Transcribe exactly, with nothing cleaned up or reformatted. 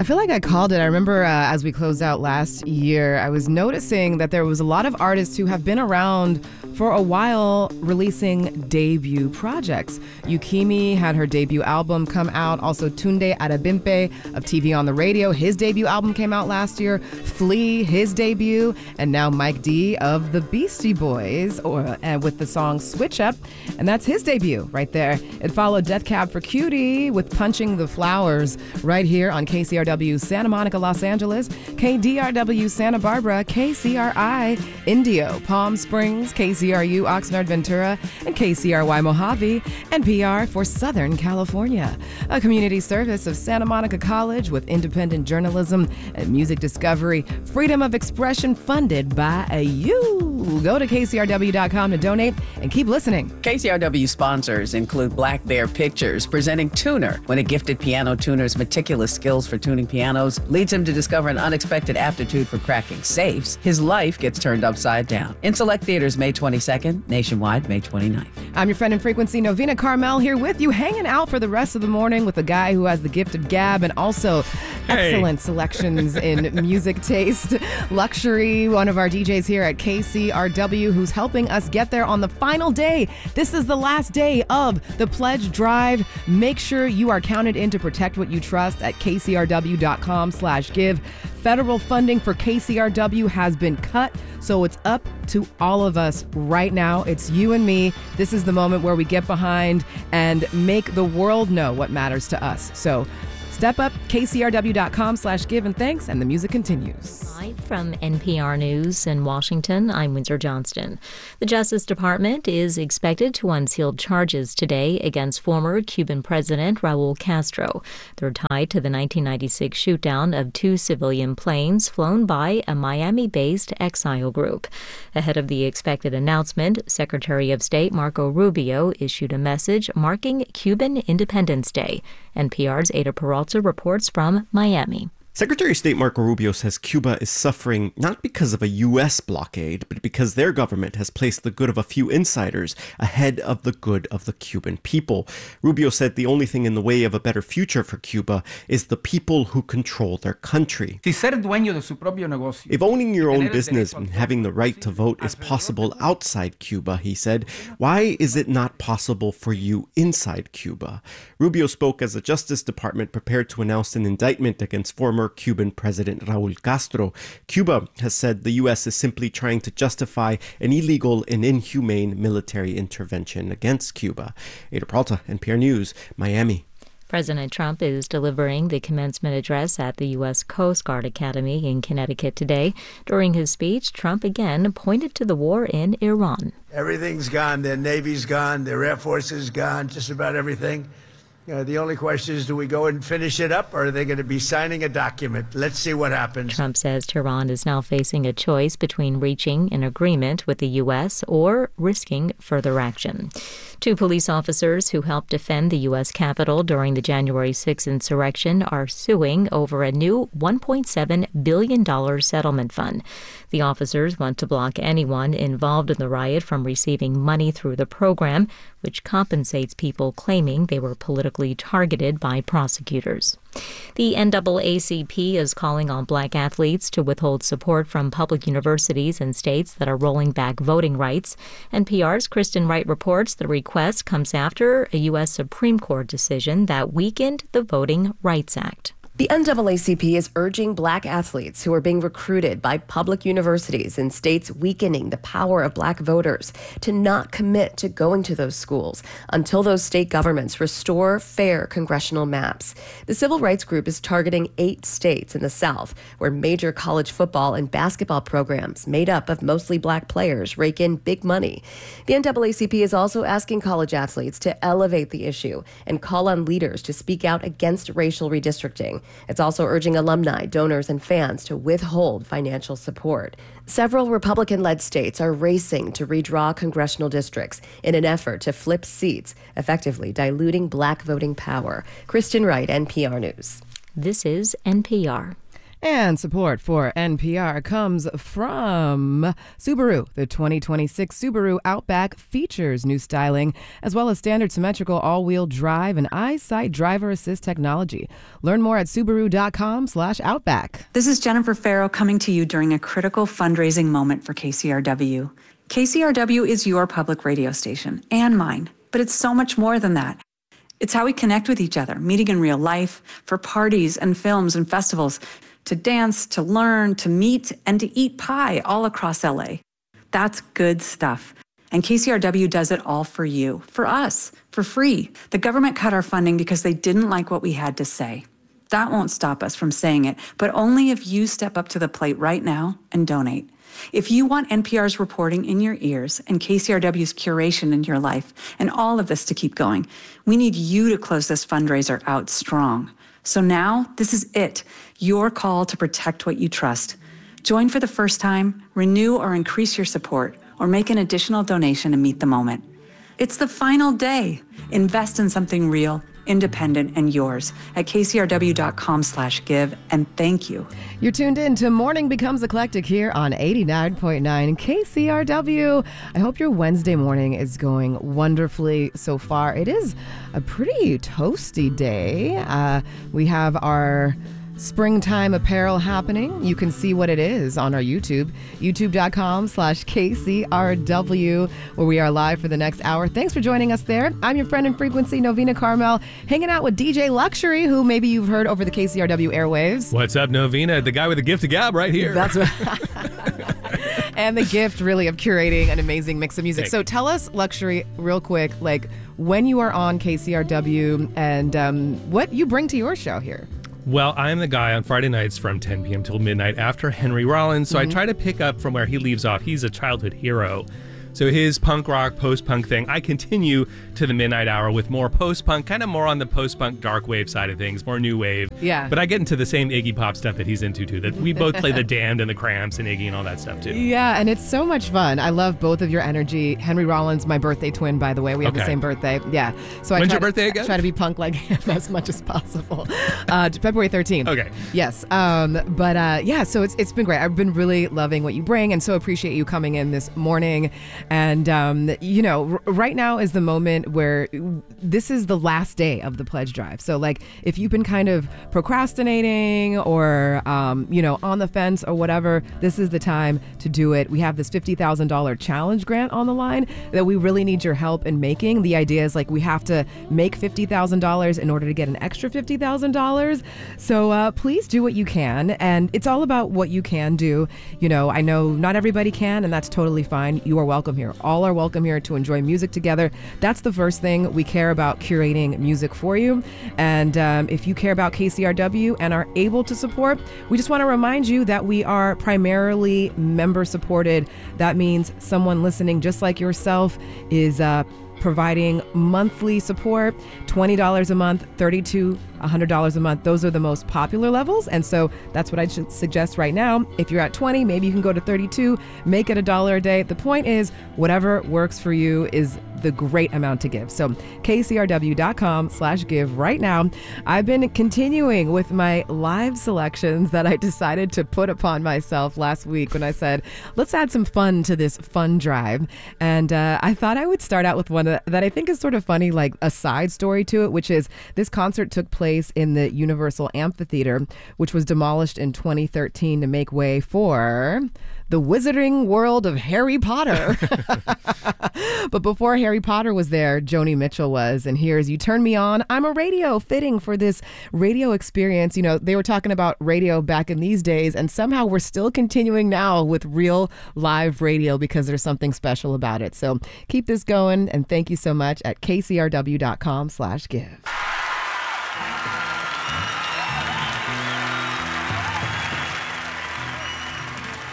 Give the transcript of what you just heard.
I feel like I called it. I remember uh, as we closed out last year, I was noticing that there was a lot of artists who have been around for a while releasing debut projects. Yukimi had her debut album come out. Also, Tunde Adebimpe of T V on the Radio, his debut album came out last year. Flea, his debut. And now Mike D of the Beastie Boys or uh, with the song Switch Up. And that's his debut right there. It followed Death Cab for Cutie with Punching the Flowers right here on K C R W Santa Monica, Los Angeles, K D R W Santa Barbara, K C R I Indio, Palm Springs, K C R U Oxnard Ventura, and K C R Y Mojave, N P R for Southern California. A community service of Santa Monica College with independent journalism and music discovery, freedom of expression funded by you. Go to K C R W dot com to donate and keep listening. K C R W sponsors include Black Bear Pictures, presenting Tuner. When a gifted piano tuner's meticulous skills for tuning pianos leads him to discover an unexpected aptitude for cracking safes, his life gets turned upside down. In select theaters May twenty-second, nationwide May twenty-ninth. I'm your friend in frequency, Novena Carmel, here with you, hanging out for the rest of the morning with a guy who has the gift of gab and also hey. excellent selections in music taste. Luxury, one of our D Js here at K C R W, who's helping us get there on the final day. This is the last day of the pledge drive. Make sure you are counted in to protect what you trust at K C R W dot com slash give. Federal funding for K C R W has been cut, so it's up to all of us right now. It's you and me. This is the moment where we get behind and make the world know what matters to us. So step up, K C R W dot com slash give, and thanks, and the music continues. Live from N P R News in Washington, I'm Windsor Johnston. The Justice Department is expected to unseal charges today against former Cuban President Raul Castro. They're tied to the nineteen ninety-six shootdown of two civilian planes flown by a Miami-based exile group. Ahead of the expected announcement, Secretary of State Marco Rubio issued a message marking Cuban Independence Day. N P R's Ada Peralta reports from Miami. Secretary of State Marco Rubio says Cuba is suffering not because of a U S blockade, but because their government has placed the good of a few insiders ahead of the good of the Cuban people. Rubio said the only thing in the way of a better future for Cuba is the people who control their country. If owning your own business and having the right to vote is possible outside Cuba, he said, why is it not possible for you inside Cuba? Rubio spoke as the Justice Department prepared to announce an indictment against former Cuban President Raul Castro. Cuba has said the U S is simply trying to justify an illegal and inhumane military intervention against Cuba. Ada Peralta, N P R News, Miami. President Trump is delivering the commencement address at the U S Coast Guard Academy in Connecticut today. During his speech, Trump again pointed to the war in Iran. Everything's gone. Their Navy's gone. Their Air Force is gone. Just about everything. Uh, the only question is, do we go and finish it up, or are they going to be signing a document? Let's see what happens. Trump says Tehran is now facing a choice between reaching an agreement with the U S or risking further action. Two police officers who helped defend the U S Capitol during the January sixth insurrection are suing over a new one point seven billion dollars settlement fund. The officers want to block anyone involved in the riot from receiving money through the program, which compensates people claiming they were politically targeted by prosecutors. The N double A C P is calling on black athletes to withhold support from public universities and states that are rolling back voting rights. N P R's Kristen Wright reports the request comes after a U S Supreme Court decision that weakened the Voting Rights Act. The N double A C P is urging black athletes who are being recruited by public universities in states weakening the power of black voters to not commit to going to those schools until those state governments restore fair congressional maps. The civil rights group is targeting eight states in the South where major college football and basketball programs made up of mostly black players rake in big money. The N double A C P is also asking college athletes to elevate the issue and call on leaders to speak out against racial redistricting. It's also urging alumni, donors, and fans to withhold financial support. Several Republican-led states are racing to redraw congressional districts in an effort to flip seats, effectively diluting black voting power. Kristen Wright, N P R News. This is N P R. And support for N P R comes from Subaru. The twenty twenty-six Subaru Outback features new styling, as well as standard symmetrical all-wheel drive and EyeSight driver assist technology. Learn more at Subaru.com slash Outback. This is Jennifer Farrow coming to you during a critical fundraising moment for K C R W. K C R W is your public radio station, and mine, but it's so much more than that. It's how we connect with each other, meeting in real life, for parties and films and festivals, to dance, to learn, to meet, and to eat pie all across L A. That's good stuff. And K C R W does it all for you, for us, for free. The government cut our funding because they didn't like what we had to say. That won't stop us from saying it, but only if you step up to the plate right now and donate. If you want N P R's reporting in your ears and K C R W's curation in your life and all of this to keep going, we need you to close this fundraiser out strong. So now, this is it, your call to protect what you trust. Join for the first time, renew or increase your support, or make an additional donation and meet the moment. It's the final day. Invest in something real, independent, and yours at kcrw.com slash give, and thank you. You're tuned in to Morning Becomes Eclectic here on eighty-nine point nine K C R W. I hope your Wednesday morning is going wonderfully so far. It is a pretty toasty day. Uh, we have our springtime apparel happening. You can see what it is on our YouTube, youtube.com slash KCRW, where we are live for the next hour. Thanks for joining us there. I'm your friend in frequency, Novena Carmel, hanging out with D J Luxury, who maybe you've heard over the K C R W airwaves. What's up, Novena? The guy with the gift of gab right here. That's right. And the gift, really, of curating an amazing mix of music. Thank so you. tell us, Luxury, real quick, like when you are on K C R W and um, what you bring to your show here. Well, I'm the guy on Friday nights from ten p.m. till midnight after Henry Rollins, so mm-hmm. I try to pick up from where he leaves off. He's a childhood hero. So his punk rock, post-punk thing, I continue to the midnight hour with more post-punk, kind of more on the post-punk dark wave side of things, more new wave. Yeah. But I get into the same Iggy Pop stuff that he's into, too, that we both play the Damned and the Cramps and Iggy and all that stuff, too. Yeah, and it's so much fun. I love both of your energy. Henry Rollins, my birthday twin, by the way. We have Okay. the same birthday. Yeah. So I When's try your birthday to, again? try to be punk like him as much as possible. Uh, February thirteenth. Okay. Yes. Um, but uh, yeah, so it's it's been great. I've been really loving what you bring and so appreciate you coming in this morning. And, um, you know, r- right now is the moment where this is the last day of the pledge drive. So, like, if you've been kind of procrastinating or, um, you know, on the fence or whatever, this is the time to do it. We have this fifty thousand dollars challenge grant on the line that we really need your help in making. The idea is, like, we have to make fifty thousand dollars in order to get an extra fifty thousand dollars. So uh, please do what you can. And it's all about what you can do. You know, I know not everybody can, and that's totally fine. You are welcome here. All are welcome here to enjoy music together. That's the first thing. We care about curating music for you. And um, if you care about K C R W and are able to support, we just want to remind you that we are primarily member supported. That means someone listening just like yourself is uh, providing monthly support, twenty dollars a month, thirty-two dollars, one hundred dollars a month. Those are the most popular levels. And so that's what I should suggest right now. If you're at twenty, maybe you can go to thirty-two, make it a dollar a day. The point is, whatever works for you is the great amount to give. So kcrw.com slash give right now. I've been continuing with my live selections that I decided to put upon myself last week when I said, let's add some fun to this fun drive. And uh, I thought I would start out with one that, that I think is sort of funny, like a side story to it, which is this concert took place in the Universal Amphitheater, which was demolished in twenty thirteen to make way for the Wizarding World of Harry Potter. But before Harry Potter was there, Joni Mitchell was. And here's You Turn Me On. I'm a radio, fitting for this radio experience. You know, they were talking about radio back in these days, and somehow we're still continuing now with real live radio because there's something special about it. So keep this going, and thank you so much at kcrw.com slash give.